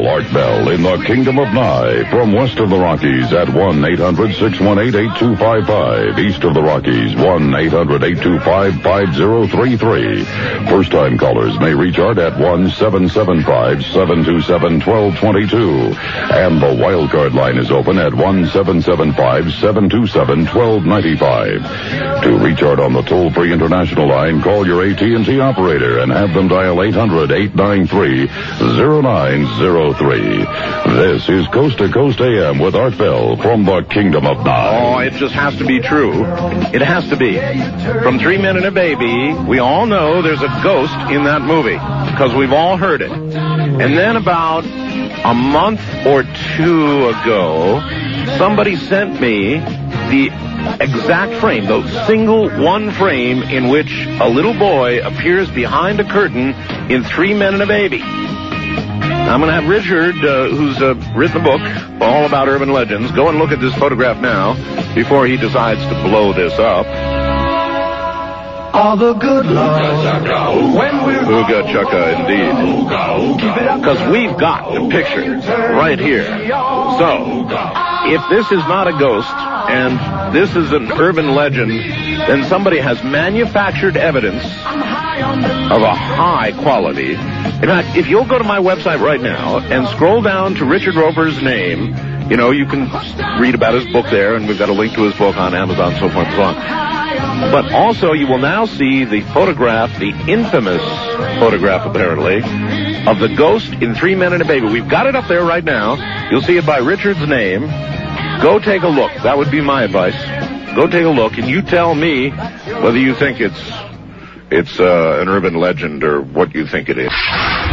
Call Art Bell in the Kingdom of Nye from west of the Rockies at 1-800-618-8255. East of the Rockies, 1-800-825-5033. First-time callers may reach Art at 1-775-727-1222. And the wildcard line is open at 1-775-727-1295. To reach Art on the toll-free international line, call your AT&T operator and have them dial 800-893-0903. This is Coast to Coast AM with Art Bell from the Kingdom of Nye. Oh, it just has to be true. It has to be. From 3 Men and a Baby, we all know there's a ghost in that movie because we've all heard it. And then about a month or two ago, somebody sent me the exact frame, the single one frame in which a little boy appears behind a curtain in 3 Men and a Baby. I'm going to have Richard, who's written a book all about urban legends, go and look at this photograph now before he decides to blow this up. All the good love. Ooga chugga indeed. Because we've got the picture right here. So, if this is not a ghost and this is an urban legend, then somebody has manufactured evidence of a high quality. In fact, if you'll go to my website right now and scroll down to Richard Roper's name, you know, you can read about his book there, and we've got a link to his book on Amazon, so forth and so on. But also, you will now see the photograph, the infamous photograph, apparently, of the ghost in 3 Men and a Baby. We've got it up there right now. You'll see it by Richard's name. Go take a look. That would be my advice. Go take a look, and you tell me whether you think it's an urban legend or what you think it is.